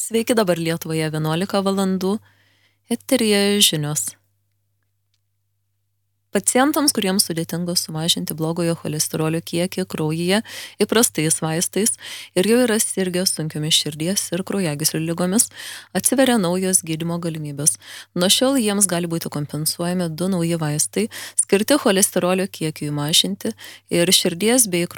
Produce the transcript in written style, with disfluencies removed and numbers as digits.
Sveiki, dabar Lietuvoje 11 valandų. Eteryje žinios. Pacientams, kuriems sudėtinga sumažinti blogojo cholesterolio kiekį kraujyje įprastais vaistais ir jau yra sirgę sunkiomis širdies ir kraujagyslių ligomis, atsiveria naujos gydymo galimybės. Nuo šiol jiems gali būti kompensuojami 2 nauji vaistai skirti cholesterolio kiekiui mažinti ir širdies bei